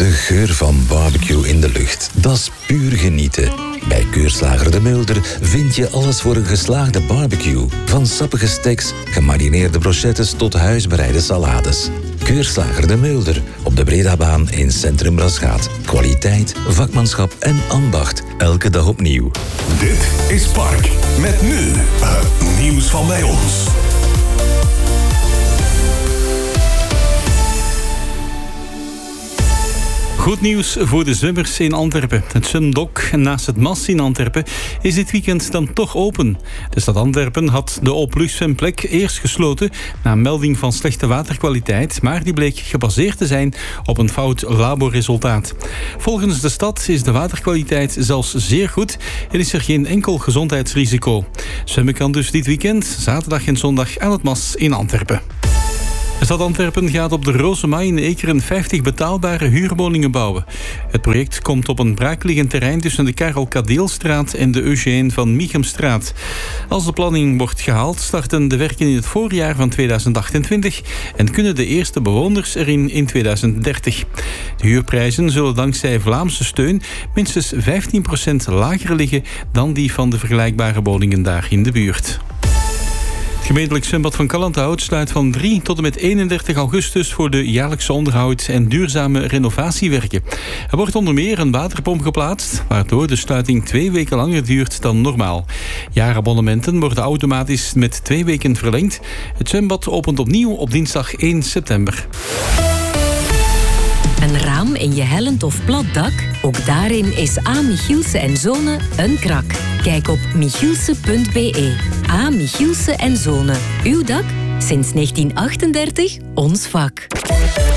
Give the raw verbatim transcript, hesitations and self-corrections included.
De geur van barbecue in de lucht, dat is puur genieten. Bij Keurslager de Mulder vind je alles voor een geslaagde barbecue. Van sappige steaks, gemarineerde brochettes tot huisbereide salades. Keurslager de Mulder op de Bredabaan in Centrum Rasgaat. Kwaliteit, vakmanschap en ambacht. Elke dag opnieuw. Dit is Park. Met nu het nieuws van bij ons. Goed nieuws voor de zwemmers in Antwerpen. Het zwemdok naast het Mas in Antwerpen is dit weekend dan toch open. De stad Antwerpen had de openluchtzwemplek eerst gesloten na melding van slechte waterkwaliteit, maar die bleek gebaseerd te zijn op een fout laborresultaat. Volgens de stad is de waterkwaliteit zelfs zeer goed en is er geen enkel gezondheidsrisico. Zwemmen kan dus dit weekend, zaterdag en zondag, aan het Mas in Antwerpen. De stad Antwerpen gaat op de Rozenmaai in Ekeren vijftig betaalbare huurwoningen bouwen. Het project komt op een braakliggend terrein tussen de Karel Kadeelstraat en de Eugène van Michemstraat. Als de planning wordt gehaald, starten de werken in het voorjaar van tweeduizend achtentwintig en kunnen de eerste bewoners erin in tweeduizend dertig. De huurprijzen zullen dankzij Vlaamse steun minstens vijftien procent lager liggen dan die van de vergelijkbare woningen daar in de buurt. Het gemeentelijk zwembad van Kallandhout sluit van drie tot en met eenendertig augustus voor de jaarlijkse onderhoud en duurzame renovatiewerken. Er wordt onder meer een waterpomp geplaatst, waardoor de sluiting twee weken langer duurt dan normaal. Jaarabonnementen worden automatisch met twee weken verlengd. Het zwembad opent opnieuw op dinsdag één september. Een raam in je hellend of plat dak? Ook daarin is A. Michielsen en Zonen een krak. Kijk op michielsen punt be. A. Michielsen en Zonen. Uw dak? Sinds negentien achtendertig ons vak.